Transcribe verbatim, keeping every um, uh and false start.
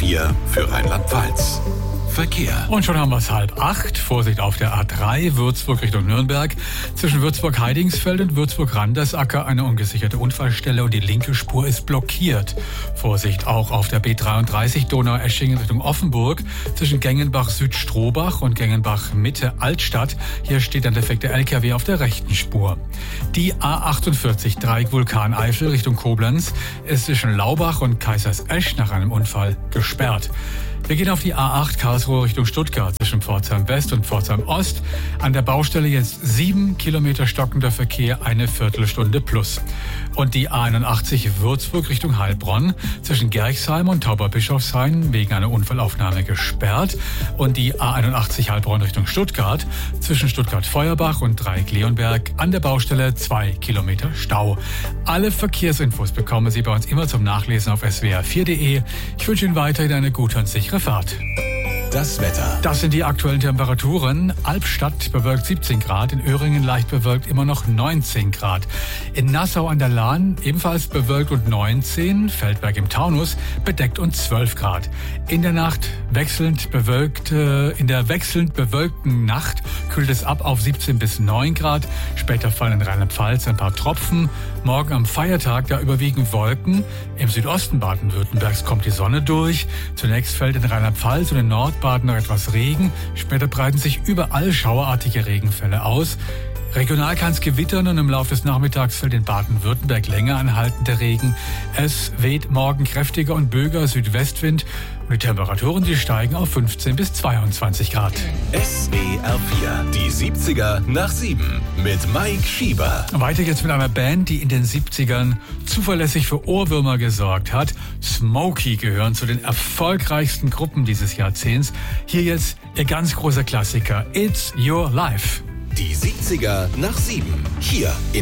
vier für Rheinland-Pfalz. Verkehr. Und schon haben wir es halb acht. Vorsicht auf der A drei, Würzburg Richtung Nürnberg. Zwischen Würzburg-Heidingsfeld und Würzburg-Randersacker eine ungesicherte Unfallstelle und die linke Spur ist blockiert. Vorsicht auch auf der B dreiunddreißig Donaueschingen Richtung Offenburg. Zwischen Gengenbach-Süd-Strohbach und Gengenbach-Mitte-Altstadt. Hier steht ein defekter L K W auf der rechten Spur. Die A achtundvierzig Dreieck Vulkaneifel Richtung Koblenz ist zwischen Laubach und Kaisersesch nach einem Unfall gesperrt. Wir gehen auf die A acht Karlsruhe Richtung Stuttgart zwischen Pforzheim West und Pforzheim Ost. An der Baustelle jetzt sieben Kilometer stockender Verkehr, eine Viertelstunde plus. Und die A einundachtzig Würzburg Richtung Heilbronn zwischen Gerxheim und Tauberbischofshain wegen einer Unfallaufnahme gesperrt. Und die A einundachtzig Heilbronn Richtung Stuttgart zwischen Stuttgart-Feuerbach und Dreieck-Leonberg an der Baustelle zwei Kilometer Stau. Alle Verkehrsinfos bekommen Sie bei uns immer zum Nachlesen auf s w r vier punkt de. Ich wünsche Ihnen weiterhin eine gute und sichere Fahrt. Das Wetter. Das sind die aktuellen Temperaturen. Albstadt bewölkt siebzehn Grad, in Öhringen leicht bewölkt immer noch neunzehn Grad. In Nassau an der Lahn ebenfalls bewölkt und neunzehn, Feldberg im Taunus bedeckt und zwölf Grad. In der Nacht wechselnd bewölkt, äh, in der wechselnd bewölkten Nacht kühlt es ab auf siebzehn bis neun Grad. Später fallen in Rheinland-Pfalz ein paar Tropfen. Morgen am Feiertag, da überwiegen Wolken. Im Südosten Baden-Württembergs kommt die Sonne durch. Zunächst fällt in Rheinland-Pfalz und in Nordbaden noch etwas Regen. Später breiten sich überall schauerartige Regenfälle aus. Regional kann es gewittern und im Laufe des Nachmittags fällt in Baden-Württemberg länger anhaltender Regen. Es weht morgen kräftiger und böiger Südwestwind und die Temperaturen, die steigen auf fünfzehn bis zweiundzwanzig Grad. S W R vier, die siebziger nach sieben mit Mike Schieber. Weiter jetzt mit einer Band, die in den siebzigern zuverlässig für Ohrwürmer gesorgt hat. Smokey gehören zu den erfolgreichsten Gruppen dieses Jahrzehnts. Hier jetzt ihr ganz großer Klassiker, It's Your Life. Die siebziger nach sieben. Hier in